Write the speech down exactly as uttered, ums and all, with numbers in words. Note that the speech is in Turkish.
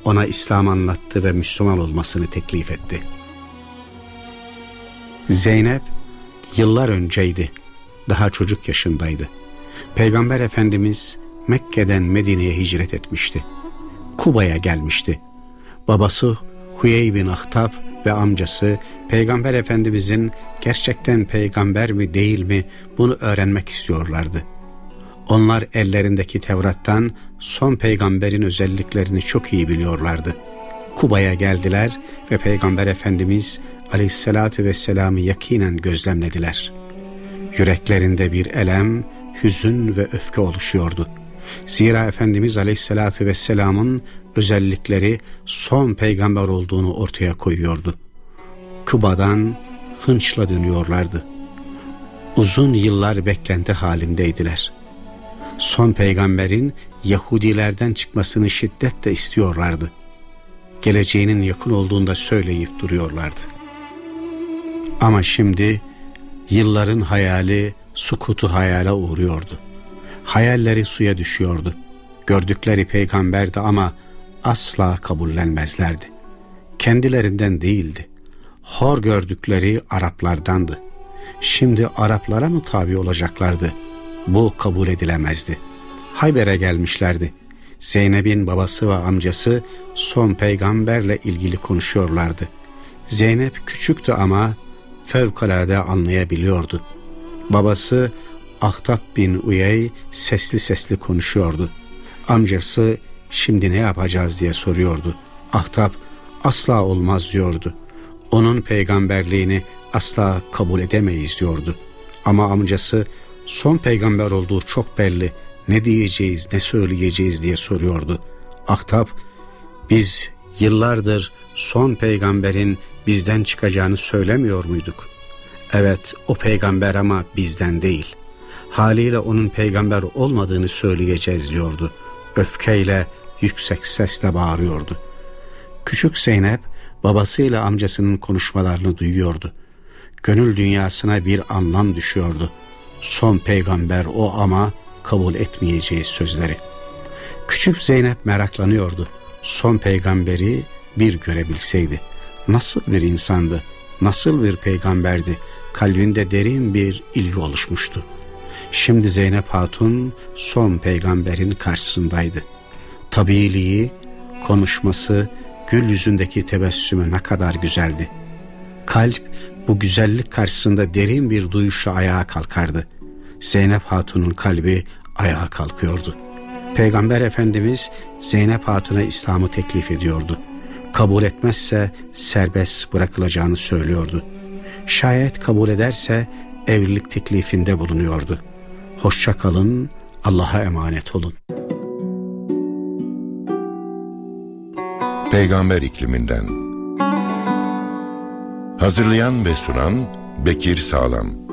ona İslam anlattı ve Müslüman olmasını teklif etti. Zeynep yıllar önceydi. Daha çocuk yaşındaydı. Peygamber Efendimiz Mekke'den Medine'ye hicret etmişti. Kuba'ya gelmişti. Babası Huyey bin Ahtab ve amcası Peygamber Efendimizin gerçekten peygamber mi değil mi bunu öğrenmek istiyorlardı. Onlar ellerindeki Tevrat'tan son peygamberin özelliklerini çok iyi biliyorlardı. Kuba'ya geldiler ve Peygamber Efendimiz Aleyhisselatü Vesselam'ı yakinen gözlemlediler. Yüreklerinde bir elem, hüzün ve öfke oluşuyordu. Zira Efendimiz Aleyhisselatü Vesselam'ın özellikleri son peygamber olduğunu ortaya koyuyordu. Kuba'dan hınçla dönüyorlardı. Uzun yıllar beklenti halindeydiler. Son peygamberin Yahudilerden çıkmasını şiddetle istiyorlardı. Geleceğinin yakın olduğunda söyleyip duruyorlardı. Ama şimdi yılların hayali sukutu hayale uğruyordu. Hayalleri suya düşüyordu. Gördükleri peygamberdi ama asla kabullenmezlerdi. Kendilerinden değildi. Hor gördükleri Araplardandı. Şimdi Araplara mı tabi olacaklardı? Bu kabul edilemezdi. Hayber'e gelmişlerdi. Zeynep'in babası ve amcası son peygamberle ilgili konuşuyorlardı. Zeynep küçüktü ama fevkalade anlayabiliyordu. Babası Ahtab bin Uyey sesli sesli konuşuyordu. Amcası şimdi ne yapacağız diye soruyordu. Ahtab asla olmaz diyordu. Onun peygamberliğini asla kabul edemeyiz diyordu. Ama amcası son peygamber olduğu çok belli, ne diyeceğiz ne söyleyeceğiz diye soruyordu. Ahtab biz yıllardır son peygamberin bizden çıkacağını söylemiyor muyduk? Evet o peygamber ama bizden değil. Haliyle onun peygamber olmadığını söyleyeceğiz diyordu. Öfkeyle yüksek sesle bağırıyordu. Küçük Zeynep babasıyla amcasının konuşmalarını duyuyordu. Gönül dünyasına bir anlam düşüyordu. Son peygamber o ama kabul etmeyeceğiz sözleri. Küçük Zeynep meraklanıyordu. Son peygamberi bir görebilseydi. Nasıl bir insandı? Nasıl bir peygamberdi? Kalbinde derin bir ilgi oluşmuştu. Şimdi Zeynep Hatun son peygamberin karşısındaydı. Tabiiliği, konuşması, gül yüzündeki tebessümü ne kadar güzeldi. Kalp bu güzellik karşısında derin bir duyuşla ayağa kalkardı. Zeynep Hatun'un kalbi ayağa kalkıyordu. Peygamber Efendimiz Zeynep Hatun'a İslam'ı teklif ediyordu. Kabul etmezse serbest bırakılacağını söylüyordu. Şayet kabul ederse evlilik teklifinde bulunuyordu. Hoşça kalın, Allah'a emanet olun. Peygamber ikliminden. Hazırlayan ve sunan Bekir Sağlam.